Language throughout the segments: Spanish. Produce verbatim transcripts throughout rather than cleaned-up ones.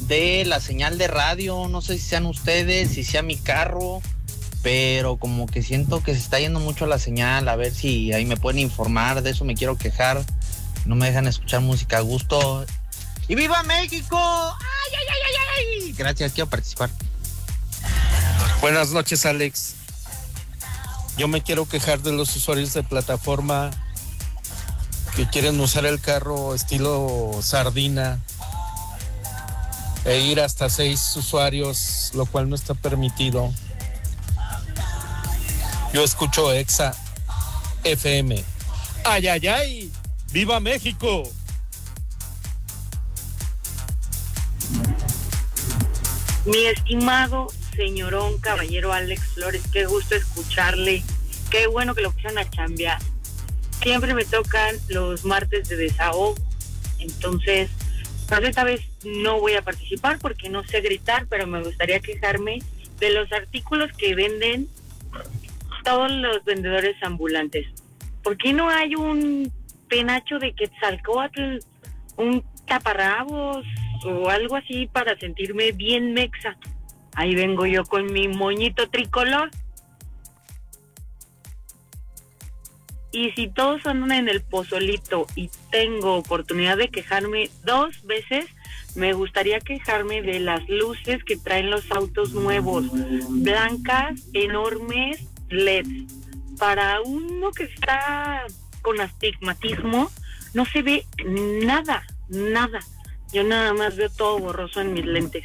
de la señal de radio, no sé si sean ustedes, si sea mi carro, pero como que siento que se está yendo mucho la señal, a ver si ahí me pueden informar, de eso me quiero quejar, no me dejan escuchar música a gusto. ¡Y viva México! ¡Ay, ay, ay, ay, ay! Gracias, quiero participar. Buenas noches, Alex. Yo me quiero quejar de los usuarios de plataforma que quieren usar el carro estilo sardina e ir hasta seis usuarios, lo cual no está permitido. Yo escucho Exa F M. ¡Ay, ay, ay! ¡Viva México! Mi estimado señorón caballero Alex Flores, qué gusto escucharle, qué bueno que lo pusieron a chambear. Siempre me tocan los martes de desahogo, entonces, pues esta vez no voy a participar porque no sé gritar, pero me gustaría quejarme de los artículos que venden todos los vendedores ambulantes. ¿Por qué no hay un penacho de Quetzalcóatl, un taparrabos o algo así para sentirme bien mexa? Ahí vengo yo con mi moñito tricolor. Y si todos andan en el pozolito y tengo oportunidad de quejarme dos veces, me gustaría quejarme de las luces que traen los autos nuevos, blancas, enormes, L E Ds. Para uno que está con astigmatismo, no se ve nada, nada. Yo nada más veo todo borroso en mis lentes.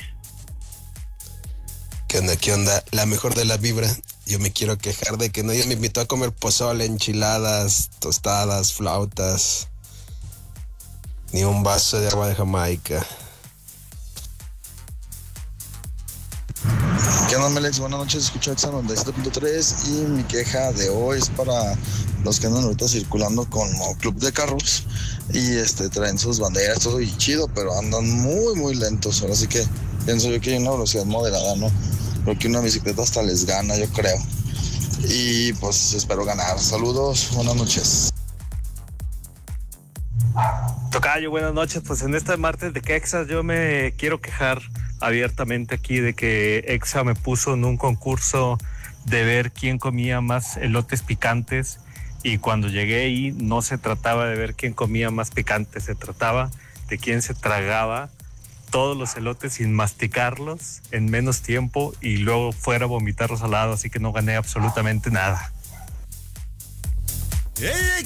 ¿Qué onda, qué onda? La mejor de la vibra. Yo me quiero quejar de que nadie me invitó a comer pozole, enchiladas, tostadas, flautas, ni un vaso de agua de Jamaica. ¿Qué onda, Alex? Buenas noches, escucho Exa noventa y siete punto tres y mi queja de hoy es para los que andan ahorita circulando como club de carros y este traen sus banderas, todo y chido, pero andan muy, muy lentos. Ahora sí que pienso yo que hay una velocidad moderada, ¿no? Creo que una bicicleta hasta les gana, yo creo. Y pues espero ganar. Saludos, buenas noches. Tocayo, buenas noches. Pues en este martes de que Exa yo me quiero quejar abiertamente aquí de que Exa me puso en un concurso de ver quién comía más elotes picantes, y cuando llegué ahí no se trataba de ver quién comía más picante, se trataba de quién se tragaba todos los elotes sin masticarlos en menos tiempo y luego fuera a vomitarlos al lado, así que no gané absolutamente nada.